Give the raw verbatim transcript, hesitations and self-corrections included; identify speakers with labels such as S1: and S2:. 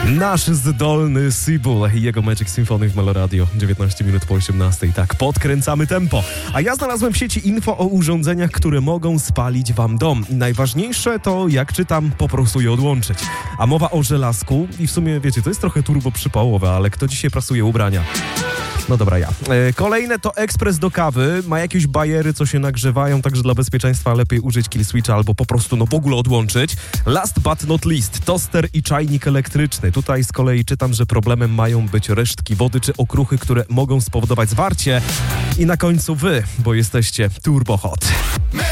S1: Nasz zdolny Sibul i jego Magic Symphony w Meloradio. dziewiętnaście minut po osiemnastej. Tak, podkręcamy tempo. A ja znalazłem w sieci info o urządzeniach, które mogą spalić wam dom. I najważniejsze to, jak czytam, po prostu je odłączyć. A mowa o żelazku i w sumie, wiecie, to jest trochę turbo przypałowe, ale kto dzisiaj prasuje ubrania? No dobra, ja. E, kolejne to ekspres do kawy. Ma jakieś bajery, co się nagrzewają, także dla bezpieczeństwa lepiej użyć kill switcha albo po prostu no w ogóle odłączyć. Last but not least, toster i czajnik elektryczny. Tutaj z kolei czytam, że problemem mają być resztki wody czy okruchy, które mogą spowodować zwarcie. I na końcu wy, bo jesteście turbo hot.